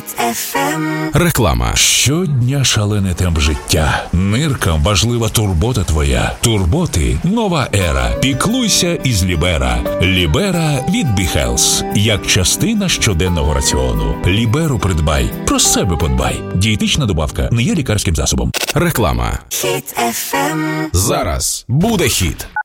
Реклама. Щодня шалений темп життя. Ниркам важлива турбота твоя. Турботи – нова ера. Піклуйся із Лібера. Лібера від BeHealth. Як частина щоденного раціону. Ліберу придбай. Про себе подбай. Дієтична добавка не є лікарським засобом. Реклама. Зараз буде хіт.